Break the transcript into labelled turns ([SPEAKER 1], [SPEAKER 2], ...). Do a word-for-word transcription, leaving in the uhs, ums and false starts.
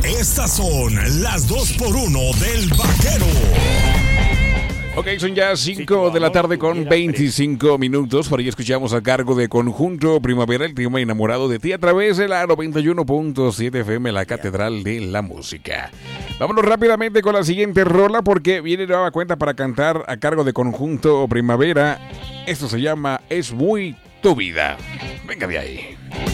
[SPEAKER 1] Estas son las dos por uno del Vaquero.
[SPEAKER 2] Ok, son ya cinco de la tarde con veinticinco minutos. Por ahí escuchamos a cargo de Conjunto Primavera, el tema Enamorado de ti, a través de la noventa y uno punto siete F M, la Catedral de la Música. Vámonos rápidamente con la siguiente rola, porque viene nueva cuenta para cantar a cargo de Conjunto Primavera. Esto se llama Es Muy Tu Vida. Venga de ahí.